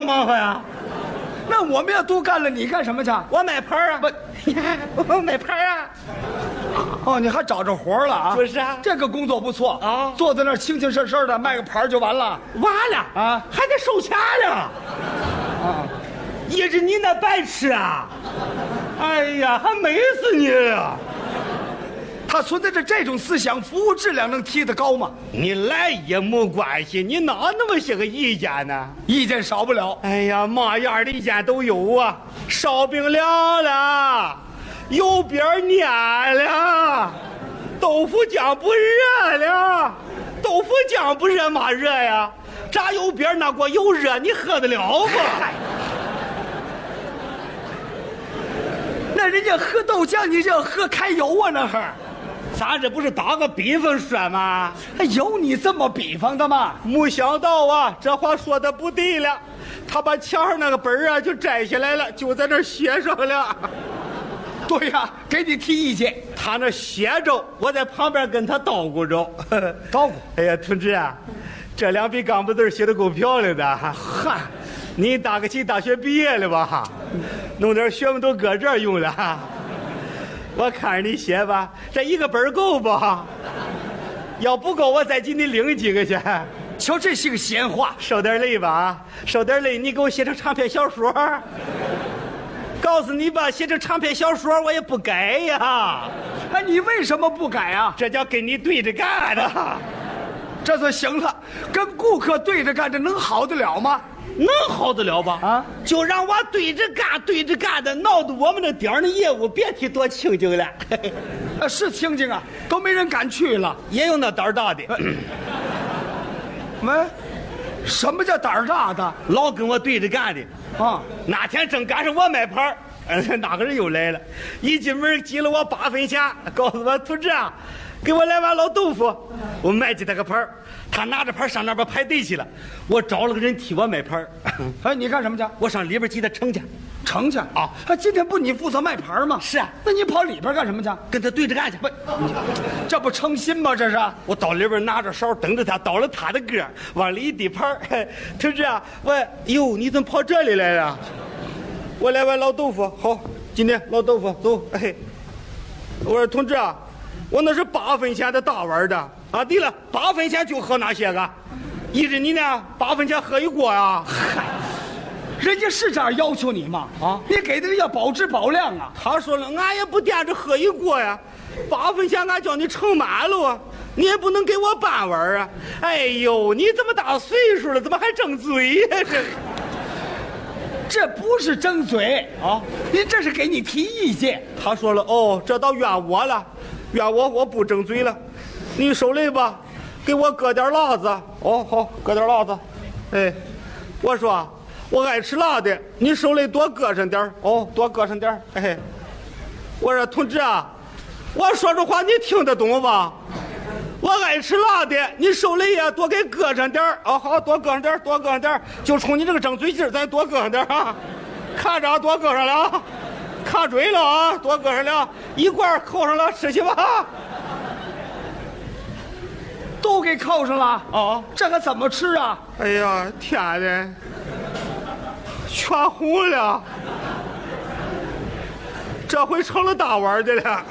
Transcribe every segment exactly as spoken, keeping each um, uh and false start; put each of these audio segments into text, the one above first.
忙活呀？ 那我们要都干了，你干什么去？ 我买盘啊！ 不， 我买盘啊！ 哦，你还找着活了啊？ 不是啊， 这个工作不错啊， 坐在那儿清清事事的卖个盘就完了。 完了啊， 还得收钱了。 啊， 依着你那白痴啊！哎呀，还美死你了！ 他存在着这种思想，服务质量能提得高吗？ 你来也没关系，你哪那么些个意见呢？ 意见少不了。 哎呀，嘛样的意见都有啊！烧饼凉了，油饼粘了，豆腐浆不热了。豆腐浆不热嘛热呀？炸油饼那锅油热，你喝得了不？ 那人家喝豆浆，你这喝开油啊？那还。 咱这不是打个比方说吗？ 有你这么比方的吗？ 没想到啊，这话说的不对了。他把墙上那个本儿啊就摘下来了，就在那儿写上了。 对呀、啊，给你提意见。 他那写着，我在旁边跟他叨咕着。 叨咕。 哎呀，同志啊，这两笔钢笔字写的够漂亮的。 嗨， 你大个起大学毕业了吧？弄点学问都搁这儿用了。我看着你写吧，这一个本儿够不？要不够，我再给你领几个去。 瞧，这是个闲话。 受点累吧，受点累，你给我写成长篇小说。告诉你吧，写成长篇小说我也不改呀。 哎，你为什么不改啊？ 这叫跟你对着干的。 这就行了，跟顾客对着干，这能好得了吗？ 能好得了吧？啊，就让我对着干，对着干的，闹得我们这点儿的业务别提多清静了。 啊，是清静啊，都没人敢去了。 也有那胆儿大的。 没，什么叫胆儿大的？ 老跟我对着干的啊！ 那天正赶上我卖盘儿，那个人又来了，一进门挤了我八分钱，告诉我同志啊，给我来碗老豆腐。我买起他个盘儿，他拿着盘上那边排队去了。我找了个人替我卖盘儿。 哎，你干什么去？ 我上里边替他盛去。 盛去啊！啊，今天不你负责卖盘吗？ 是啊。 那你跑里边干什么去？ 跟他对着干去。 不，这不诚心吗？这是。 我到里边拿着勺等着他，倒了他的歌，往里一递盘儿。同志啊，我哟，你怎么跑这里来了？我来碗老豆腐。好，今天老豆腐走。哎，我说同志啊，我那是八分钱的大碗的啊。对了，八分钱就喝那些个，依着你呢，八分钱喝一锅呀。 嗨，人家是这样要求你吗？ 啊， 你给的要保质保量啊。 他说了，俺也不惦着喝一锅呀，八分钱俺叫你盛满了啊，你也不能给我半碗啊。哎呦，你这么大岁数了，怎么还争嘴呀？这。 这不是争嘴啊， 您这是给你提意见。 他说了，哦，这倒怨我了，怨我我不争嘴了。你手里吧，给我搁点辣子。哦，好，搁点辣子。哎，我说我爱吃辣的，你手里多搁上点哦，多搁上点哎，我说同志啊，我说这话你听得懂吧？我爱吃辣的，你手里也多给搁上点哦，好，多搁上点多搁上点就冲你这个争嘴劲咱多搁上点啊！看着多搁上了啊！看准了啊！多搁上了，一罐扣上了，吃去吧！ 都给扣上了哦， 这可怎么吃啊？ 哎呀，天哪！全红了，这回成了大碗的了。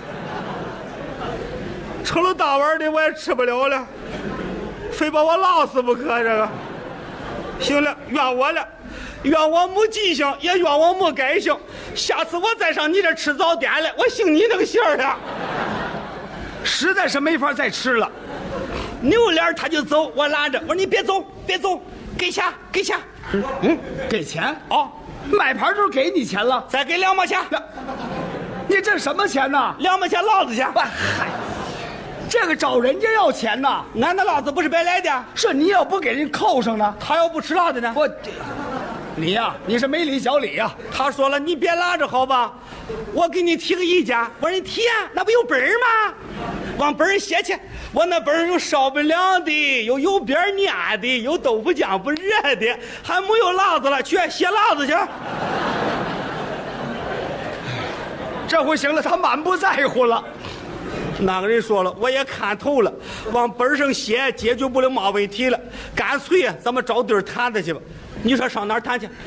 成了大碗的我也吃不了了，非把我辣死不可。这个行了，怨我了，怨我没记性，也怨我没改性。下次我再上你这吃早点来，我信你那个信儿了。 实在是没法再吃了。 扭脸他就走，我拦着，我说你别走，别走，给钱，给钱。 嗯，给钱啊、 哦？ 买盘都给你钱了， 再给两毛钱。 你这什么钱呢？ 两毛钱辣子钱。 嗨。这个找人家要钱呐， 俺的辣子不是白来的， 是你要不给人扣上呢， 他要不吃辣的呢？ 我，你呀、啊，你是没理小理呀、啊。 他说了，你别拉着好吧，我给你提个意见。我说你提啊，那不有本儿吗？往本儿写去，我那本儿有烧饼凉的，有油饼粘的，有豆腐浆不热的，还没有辣子了，去写辣子去。 这回行了，他满不在乎了。 那个人说了，我也看透了，往本上写解决不了嘛问题了，干脆咱们找地儿谈谈去吧。你说上哪儿谈去？